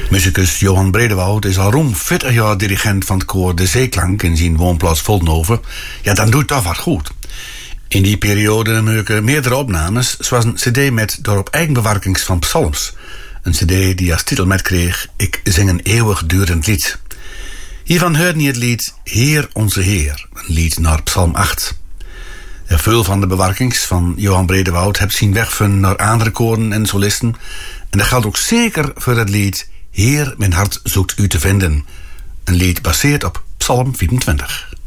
Muzikus Johan Bredewoud is al ruim 40 jaar dirigent van het koor De Zeeklank in zijn woonplaats Voldenhoven. Ja, dan doet toch wat goed. In die periode maken meerdere opnames, zoals een cd met daarop eigenbewerkings van psalms. Een cd die als titel metkreeg Ik zing een eeuwigdurend lied. Hiervan hoorde hij het lied Heer onze Heer, een lied naar psalm 8. Veel van de bewerkings van Johan Bredewoud hebt zien wegvinden naar andere koren en solisten. En dat geldt ook zeker voor het lied Heer, mijn hart zoekt u te vinden. Een lied baseerd op psalm 24.